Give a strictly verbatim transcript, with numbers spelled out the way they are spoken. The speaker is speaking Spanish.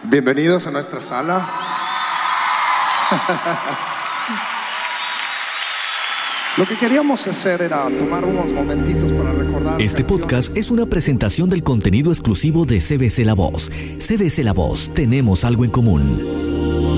Bienvenidos a nuestra sala. Lo que queríamos hacer era tomar unos momentitos para recordar. Este podcast es una presentación del contenido exclusivo de C B C La Voz. C B C La Voz, tenemos algo en común.